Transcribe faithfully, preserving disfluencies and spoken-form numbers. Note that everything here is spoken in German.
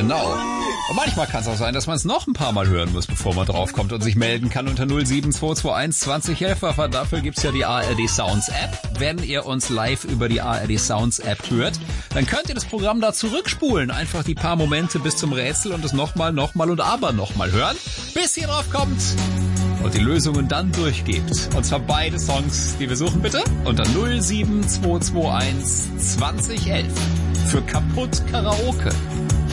Genau. Und manchmal kann es auch sein, dass man es noch ein paar Mal hören muss, bevor man draufkommt und sich melden kann unter null sieben zwei zwei eins zwanzig elf. Dafür gibt's ja die A R D Sounds App. Wenn ihr uns live über die A R D Sounds App hört, dann könnt ihr das Programm da zurückspulen. Einfach die paar Momente bis zum Rätsel und es nochmal, nochmal und aber nochmal hören, bis ihr drauf kommt und die Lösungen dann durchgebt. Und zwar beide Songs, die wir suchen, bitte unter null sieben zwei zwei eins zwanzig elf für Kaputt Karaoke.